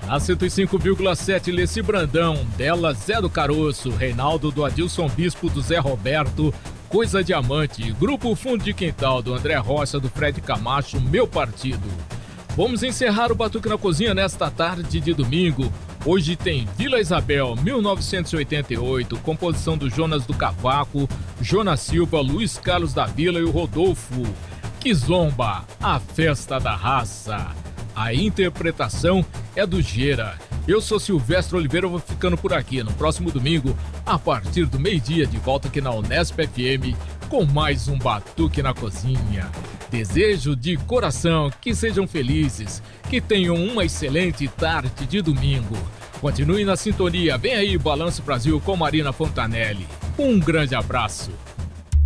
Na 105,7, Leci Brandão, dela Zé do Caroço, Reinaldo do Adilson Bispo do Zé Roberto, Coisa Diamante, Grupo Fundo de Quintal do André Rocha, do Fred Camacho, Meu Partido. Vamos encerrar o Batuque na Cozinha nesta tarde de domingo. Hoje tem Vila Isabel, 1988, composição do Jonas do Cavaco, Jonas Silva, Luiz Carlos da Vila e o Rodolfo. Kizomba, a festa da raça. A interpretação é do Gera. Eu sou Silvestre Oliveira, vou ficando por aqui. No próximo domingo, a partir do meio-dia, de volta aqui na Unesp FM, com mais um Batuque na Cozinha. Desejo de coração que sejam felizes, que tenham uma excelente tarde de domingo. Continue na sintonia. Vem aí, Balanço Brasil com Marina Fontanelli. Um grande abraço.